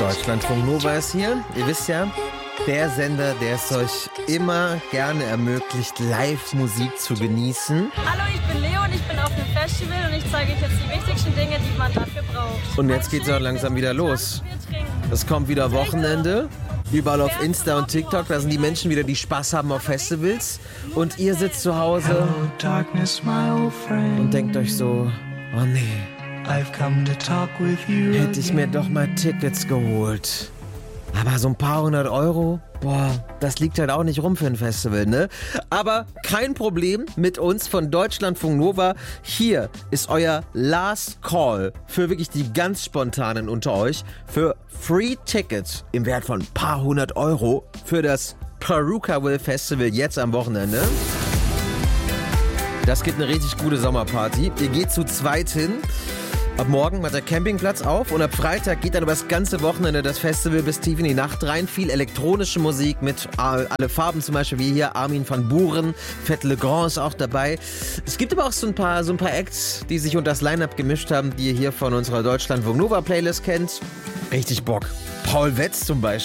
Deutschlandfunk Nova ist hier. Ihr wisst ja, der Sender, der es euch immer gerne ermöglicht, Live-Musik zu genießen. Hallo, ich bin Leo und ich bin auf einem Festival und ich zeige euch jetzt die wichtigsten Dinge, die man dafür braucht. Und jetzt geht's auch langsam wieder los. Es kommt wieder Wochenende. Überall auf Insta und TikTok, da sind die Menschen wieder, die Spaß haben auf Festivals. Und ihr sitzt zu Hause und denkt euch so, oh nee, hätte ich mir doch mal Tickets geholt. Aber so ein paar hundert Euro, boah, das liegt halt auch nicht rum für ein Festival, ne? Aber kein Problem mit uns von Deutschlandfunk Nova. Hier ist euer Last Call für wirklich die ganz Spontanen unter euch für Free Tickets im Wert von ein paar hundert Euro für das Purukaville Festival jetzt am Wochenende. Das gibt eine richtig gute Sommerparty. Ihr geht zu zweit hin. Ab morgen macht der Campingplatz auf und ab Freitag geht dann über das ganze Wochenende das Festival bis tief in die Nacht rein. Viel elektronische Musik mit alle Farben, zum Beispiel wie hier Armin van Buuren, Fett Le Grand ist auch dabei. Es gibt aber auch so ein paar Acts, die sich unter das Line-Up gemischt haben, die ihr hier von unserer Deutschlandfunk Nova Playlist kennt. Richtig Bock. Paul Wetz zum Beispiel.